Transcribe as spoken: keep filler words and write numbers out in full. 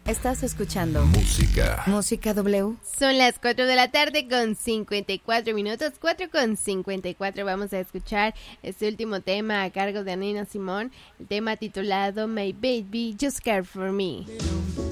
Estás escuchando Música. Música W. Son las cuatro de la tarde con cincuenta y cuatro minutos, cuatro con cincuenta y cuatro. Vamos a escuchar este último tema a cargo de Nina Simone, el tema titulado My Baby Just Care For Me.